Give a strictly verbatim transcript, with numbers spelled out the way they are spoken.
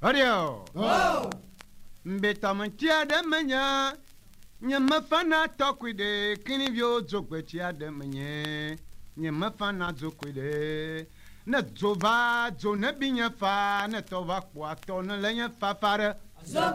Adio. Oh. Mbeta mantia de menya. Nyamafana tokwide kini vyo zokwe chia de menye. Nyamafana zokwide. Ne zova zo ne binya fa ne tova kwa to ne lenya fa fare.